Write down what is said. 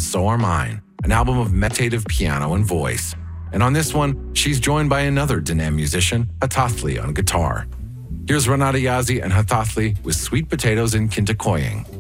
So Are Mine, an album of meditative piano and voice. And on this one, she's joined by another Danam musician, Hatathli, on guitar. Here's Renata Yazzie and Hatathli with Sweet Potatoes in Kintakoying.